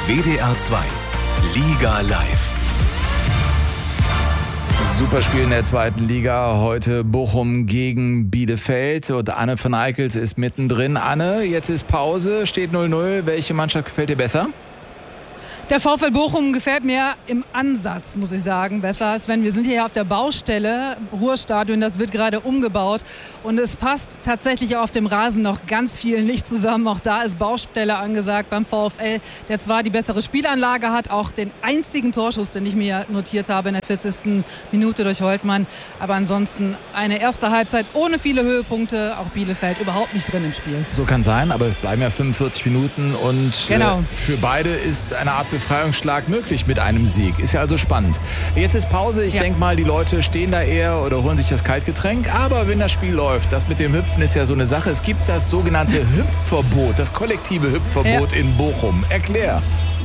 WDR 2 Liga live. Superspiel in der zweiten Liga. Heute Bochum gegen Bielefeld. Und Anne von Eickels ist mittendrin. Anne, jetzt ist Pause, steht 0-0. Welche Mannschaft gefällt dir besser? Der VfL Bochum gefällt mir im Ansatz, muss ich sagen, besser. Sven, wir sind hier auf der Baustelle, Ruhrstadion, das wird gerade umgebaut. Und es passt tatsächlich auf dem Rasen noch ganz viel nicht zusammen. Auch da ist Baustelle angesagt beim VfL, der zwar die bessere Spielanlage hat, auch den einzigen Torschuss, den ich mir notiert habe in der 40. Minute durch Holtmann. Aber ansonsten eine erste Halbzeit ohne viele Höhepunkte. Auch Bielefeld überhaupt nicht drin im Spiel. So kann sein, aber es bleiben ja 45 Minuten. Und genau. Für beide ist eine Art Befreiungsschlag möglich mit einem Sieg. Ist ja also spannend. Jetzt ist Pause. Ich denke mal, die Leute stehen da eher oder holen sich das Kaltgetränk. Aber wenn das Spiel läuft, das mit dem Hüpfen ist ja so eine Sache. Es gibt das sogenannte Hüpfverbot, das kollektive Hüpfverbot in Bochum. Erklär.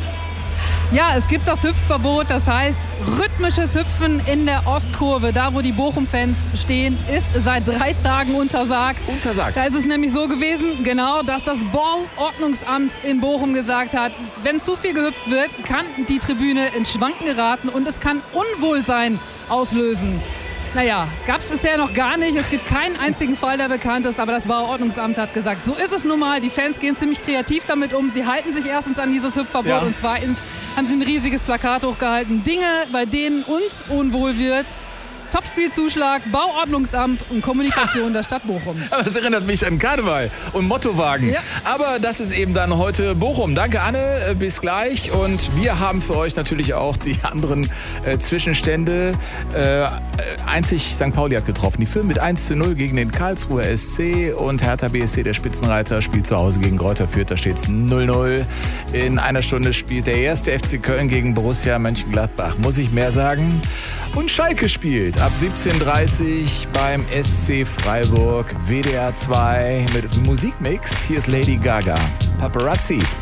Ja, es gibt das Hüpfverbot, das heißt rhythmisches Hüpfen in der Ostkurve, da wo die Bochum-Fans stehen, ist seit 3 Tagen untersagt. Da ist es nämlich so gewesen, genau, dass das Bauordnungsamt in Bochum gesagt hat, wenn zu viel gehüpft wird, kann die Tribüne ins Schwanken geraten und es kann Unwohlsein auslösen. Naja, gab es bisher noch gar nicht. Es gibt keinen einzigen Fall, der bekannt ist, aber das Bauordnungsamt hat gesagt, so ist es nun mal. Die Fans gehen ziemlich kreativ damit um. Sie halten sich erstens an dieses Hüpfverbot und zweitens haben sie ein riesiges Plakat hochgehalten. Dinge, bei denen uns unwohl wird. Topspielzuschlag, Bauordnungsamt und Kommunikation der Stadt Bochum. Aber es erinnert mich an Karneval und Mottowagen. Ja. Aber das ist eben dann heute Bochum. Danke Anne, bis gleich. Und wir haben für euch natürlich auch die anderen Zwischenstände. Einzig St. Pauli hat getroffen. Die führen mit 1:0 gegen den Karlsruher SC und Hertha BSC, der Spitzenreiter, spielt zu Hause gegen Greuther Fürth. Da steht es 0:0. In einer Stunde spielt der erste FC Köln gegen Borussia Mönchengladbach. Muss ich mehr sagen? Und Schalke spielt ab 17:30 beim SC Freiburg. WDR 2 mit Musikmix. Hier ist Lady Gaga. Paparazzi.